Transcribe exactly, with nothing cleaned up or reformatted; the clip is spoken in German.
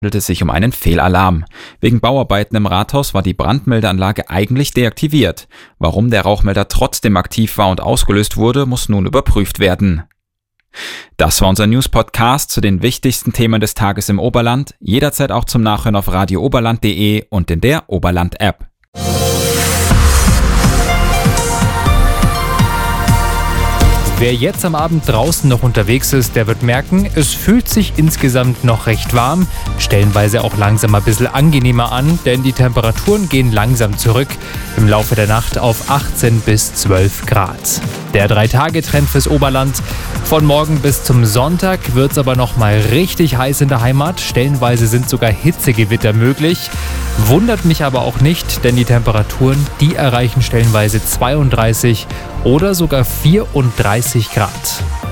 handelt es sich um einen Fehlalarm. Wegen Bauarbeiten im Rathaus war die Brandmeldeanlage eigentlich deaktiviert. Warum der Rauchmelder trotzdem aktiv war und ausgelöst wurde, muss nun überprüft werden. Das war unser News-Podcast zu den wichtigsten Themen des Tages im Oberland. Jederzeit auch zum Nachhören auf radio oberland punkt de und in der Oberland-App. Wer jetzt am Abend draußen noch unterwegs ist, der wird merken, es fühlt sich insgesamt noch recht warm, stellenweise auch langsam ein bisschen angenehmer an, denn die Temperaturen gehen langsam zurück, im Laufe der Nacht auf achtzehn bis zwölf Grad. Der Drei-Tage-Trend fürs Oberland. Von morgen bis zum Sonntag wird es aber noch mal richtig heiß in der Heimat, stellenweise sind sogar Hitzegewitter möglich. Wundert mich aber auch nicht, denn die Temperaturen, die erreichen stellenweise zweiunddreißig oder sogar vierunddreißig Grad.